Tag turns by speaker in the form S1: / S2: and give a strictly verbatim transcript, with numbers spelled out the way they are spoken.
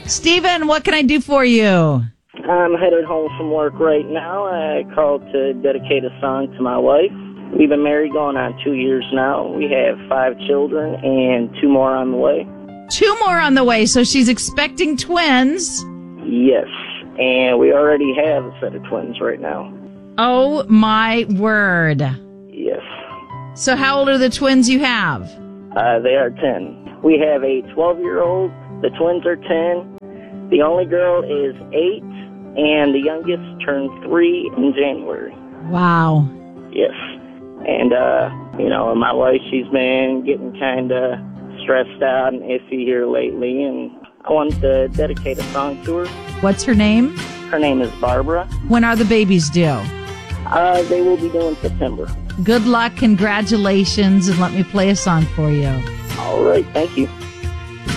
S1: Steven, what can I do for you?
S2: I'm headed home from work right now. I called to dedicate a song to my wife. We've been married going on two years now. We have five children and two more on the way.
S1: Two more on the way, so she's expecting twins.
S2: Yes, and we already have a set of twins right now.
S1: Oh, my word.
S2: Yes.
S1: So how old are the twins you have?
S2: Uh, they are ten. We have a twelve-year-old. The twins are ten. The only girl is eight, and the youngest turned three in January.
S1: Wow.
S2: Yes. And, uh, you know, my wife, she's been getting kind of stressed out and iffy here lately, and I wanted to dedicate a song to her.
S1: What's her name?
S2: Her name is Barbara.
S1: When are the babies due?
S2: Uh, they will be due in September.
S1: Good luck, congratulations, and let me play a song for you.
S2: All right, thank you.